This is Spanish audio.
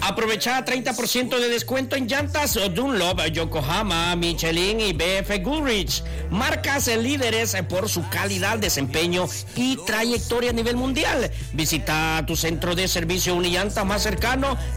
Aprovecha 30% de descuento en llantas Dunlop, Yokohama, Michelin y BF Goodrich. Marcas líderes por su calidad, desempeño y trayectoria a nivel mundial. Visita tu centro de servicio Unillanta más cercano